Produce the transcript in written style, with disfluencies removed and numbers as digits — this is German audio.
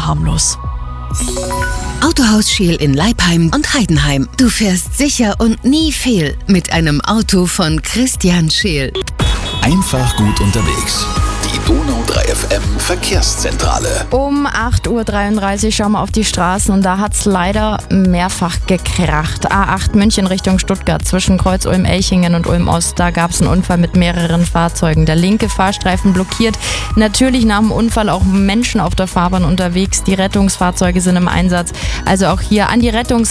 harmlos. Autohaus Scheel in Leipheim und Heidenheim. Du fährst sicher und nie fehl mit einem Auto von Christian Scheel. Einfach gut unterwegs. Die Donau 3 FM Verkehrszentrale. Um 8.33 Uhr schauen wir auf die Straßen und da hat es leider mehrfach gekracht. A8 München Richtung Stuttgart zwischen Kreuz Ulm-Elchingen und Ulm-Ost. Da gab es einen Unfall mit mehreren Fahrzeugen. Der linke Fahrstreifen blockiert. Natürlich nach dem Unfall auch Menschen auf der Fahrbahn unterwegs. Die Rettungsfahrzeuge sind im Einsatz. Also auch hier an die